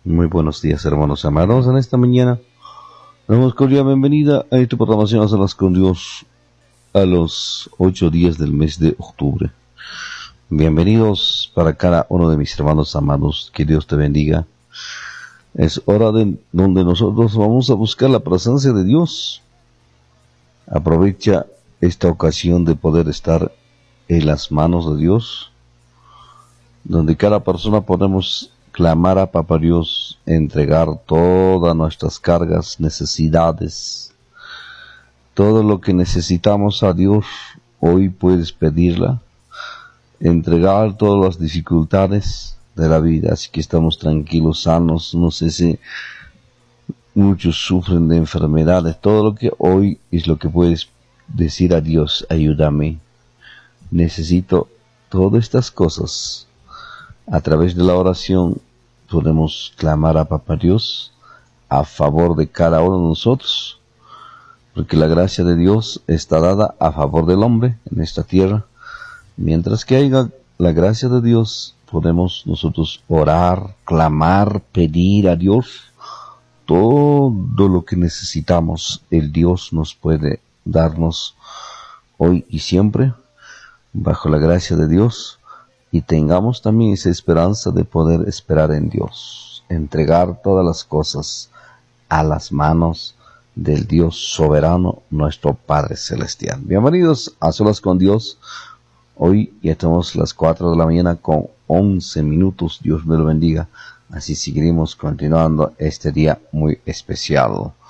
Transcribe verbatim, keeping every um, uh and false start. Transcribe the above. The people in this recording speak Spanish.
Muy buenos días, hermanos amados. En esta mañana damos cordial bienvenida a esta programación a Solas con Dios a los ocho días del mes de octubre. Bienvenidos para cada uno de mis hermanos amados. Que Dios te bendiga. Es hora de donde nosotros vamos a buscar la presencia de Dios. Aprovecha esta ocasión de poder estar en las manos de Dios, donde cada persona podemos clamar a Papá Dios, entregar todas nuestras cargas, necesidades, todo lo que necesitamos a Dios. Hoy puedes pedirla, entregar todas las dificultades de la vida, así que estamos tranquilos, sanos. No sé si muchos sufren de enfermedades, todo lo que hoy es lo que puedes decir a Dios: ayúdame, necesito todas estas cosas. A través de la oración podemos clamar a Papá Dios a favor de cada uno de nosotros, porque la gracia de Dios está dada a favor del hombre en esta tierra. Mientras que haya la gracia de Dios, podemos nosotros orar, clamar, pedir a Dios todo lo que necesitamos. El Dios nos puede darnos hoy y siempre, bajo la gracia de Dios. Y tengamos también esa esperanza de poder esperar en Dios, entregar todas las cosas a las manos del Dios soberano, nuestro Padre Celestial. Bienvenidos a Solas con Dios. Hoy ya estamos las cuatro de la mañana con once minutos. Dios me lo bendiga. Así seguiremos continuando este día muy especial.